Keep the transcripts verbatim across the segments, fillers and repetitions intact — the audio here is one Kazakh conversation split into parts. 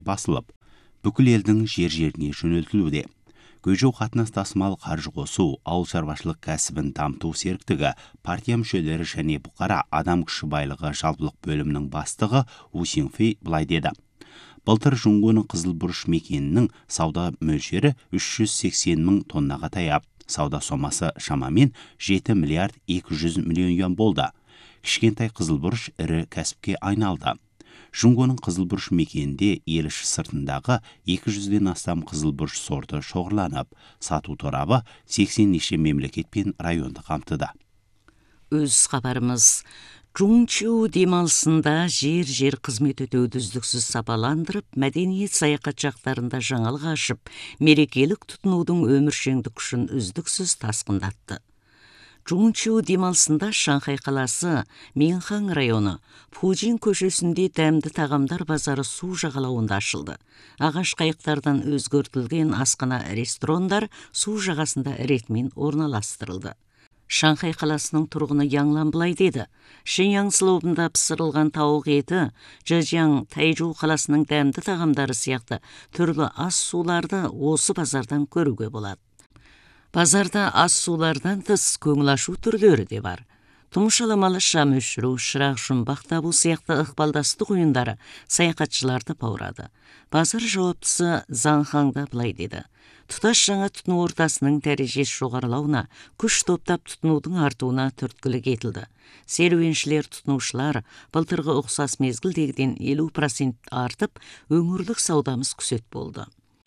басылып, бүкіл елдің жер-жеріне жөнелтілуде. Көжеу қатынас тасымал қаржы қосу, ауыл шаруашылық кәсібін дамыту серіктігі, партия мүшелері және бұқара адам күші байлығы жалпылық бөлімінің бастығы У Синфей былай деді. Былтыр Жұңғоның Қызылбұрыш мекенінің сауда мөлшері үш жүз сексен мың тоннаға таяп, сауда сомасы шамамен жеті миллиард екі жүз миллион юан болды. Кішкентай Қызылбұрыш ірі кәсіпке айналды. Жұңғоның Қызылбұрыш мекенінде ел іші сыртындағы екі жүзден астам Қызылбұрыш сорты шоғырланып, сату торабы сексен неше мемлекет пен районды қамтыды. Өз хабарымыз. Чжунчжоу демалысында жер-жер қызмет өтеуді үздіксіз сапаландырып, мәдениет саяхатшақтарында жаңалық ашып, мерекелік тұтынудың өміршеңдік күшін үздіксіз тасқындатты. Чжунчжоу демалысында Шанхай қаласы, Минхан районы, Пужин көшесінде дәмді тағамдар базары су жағалауында ашылды. Ағаш қайықтардан өзгертілген асхана ресторандар су жағасында ретмен орналастырылды. Шанхай қаласының тұрғыны Янлан былай деді. Шиняң слобында пісірілген тауық еті, Чжэцзян Тайчжоу қаласының дәмді тағамдары сияқты түрлі ас суларды осы базардан көруге болады. Базарда ас сулардан тыс көңіл ашу түрлері де бар. Тұмшаламалы шам өшіру, шырақ жұмбақ табу сияқты ықпалдастық ойындары саяхатшыларды баурады. Базар жауаптысы Занхаңда былай деді. Тұтас жаңа тұтыну ортасының дәрежесі жоғарылауына, күш топтап тұтынудың артуына түрткілі кетілді. Серуеншілер тұтынушылар былтырғы ұқсас мезгілдегіден елу процент артып, өңірлік саудамыз күсет болды.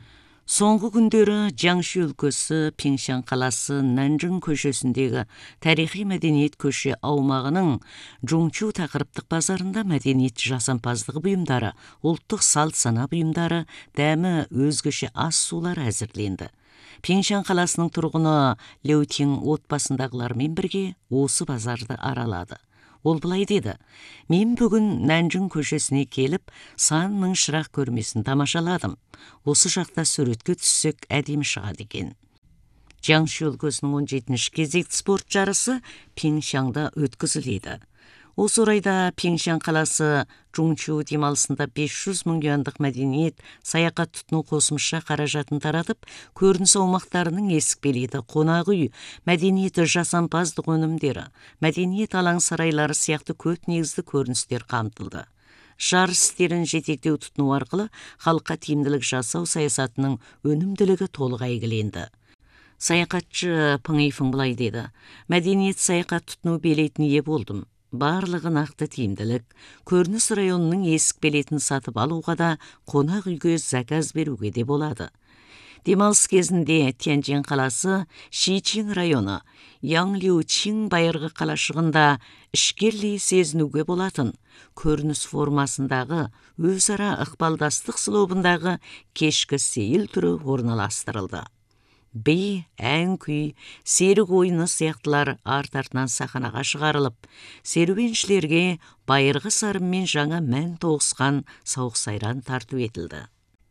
Соңғы күндері Jiangxi өлкесі, Пиңшан қаласы, Нанжың көшесіндегі тарихи мәдениет көше аумағының Чжунчжоу тақырыптық базарында мәдениет жасампаздығы бұйымдары, ұлттық салт сана бұйымдары, дәмі өзгеше ас сулар әзірленді. Пиңшан қаласының тұрғыны Леу Тин отбасындағылармен бірге осы базарды аралады. Ол былай деді. Мен бүгін Нанжың көшесіне келіп, сан мың шырақ көрмесін тамашаладым. Осы жақта суретке түссек әдемі шығады екен. Jiangxi өлкесінің он жетінші кезекті спорт жарысы Пиңшанда өткізіледі. Осы орайда Пиңшан қаласы Чжунчжоу демалысында бес жүз мың юандық мәдениет саяхат тұтыну қосымша қаражатын таратып, көрініс аумақтарының есік белеті, қонақ үй, мәдениеті жасампаздық өнімдері, мәдениет алаң сарайлары сияқты көп негізді көріністер қамтылды. Жарыс істерін жетектеу тұтыну арқылы халыққа тиімділік жасау саясатының өнімділігі толық әйгіленді. Саяхатшы Пың Ифың былай деді. Мәдениет саяхат тұтыну билетін ие болдым. Барлығы нақты тиімділік, көрініс районының есік билетін сатып алуға да, қонақ үйге заказ беруге де болады. Демалыс кезінде Тяньцзин қаласы, Шичин районы, Янлиучин байырғы қалашығында ішкерлей сезінуге болатын көрініс формасындағы өзара ықпалдастық слобындағы кешкі сейіл түрі орналастырылды. Би, ән күй, серік ойыны сияқтылар арт-артынан сахнаға шығарылып, серуеншілерге байырғы сарынмен жаңа мән тоғысқан сауық сайран тарту етілді.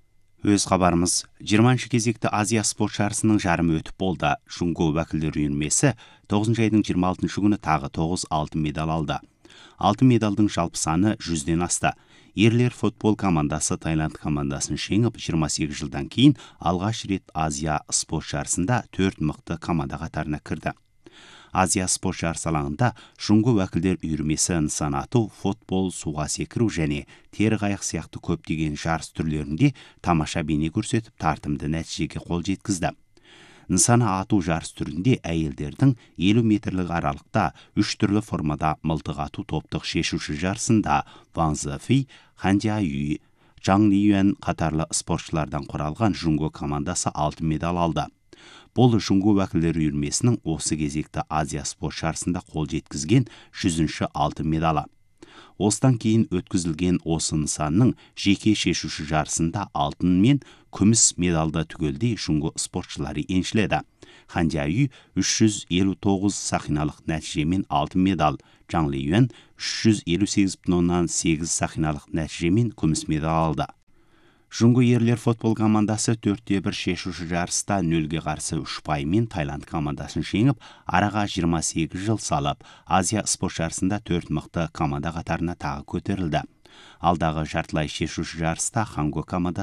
Өз хабарымыз. жиырманыншы кезекті Азия спорт жарысының жарымы өтіп болды. Жұңго уәкілдер үйірмесі тоғызыншы айдың жиырма алтыншы күні тағы тоғыз алтын медаль алды. Алтын медалдың жалпы саны жүзден асты. Ерлер футбол командасы Таиланд командасын жеңіп, жиырма сегіз жылдан кейін алғаш рет Азия спорт жарысында төрт мықты команда қатарына кірді. Азия спорт жарыс алаңында Жұңго уәкілдер үйірмесі нысан ату, футбол, суға секіру және тері қайық сияқты көптеген жарыс түрлерінде тамаша бейне көрсетіп, тартымды нәтижеге қол жеткізді. Нысаны ату жарыс түрінде әйелдердің елу метрлік аралықта үш түрлі формада мылтық ату топтық шешуші жарысында Ван Зефей, Хан Жиюй, Чжан Лиюан қатарлы спортшылардан құралған Жұңго командасы алтын медаль алды. Бұл Жұңго уәкілдер үйірмесінің осы кезекті Азия спорт жарысында қол жеткізген жүзінші алтын медалы. Осыдан кейін өткізілген осы нысанның жеке шешуші жарысында алтын мен күміс медалды түгелдей Жұңго спортшылары еншіледі. Хан Жиюй үш жүз елу тоғыз сақиналық нәтижемен алтын медаль, Чжан Лиюан үш жүз елу сегіз бүтін оннан сегіз сақиналық нәтижемен күміс медаль алды. Жұңго ерлер футбол командасы төртте бір шешуші жарыста нөлге қарсы үш паймен Таиланд командасын жеңіп, араға жиырма сегіз жыл салып, Азия спорт жарысында төрт мықты команда қатарына тағы көтерілді. Алдағы жартылай шешуші жарыста Ханго командасы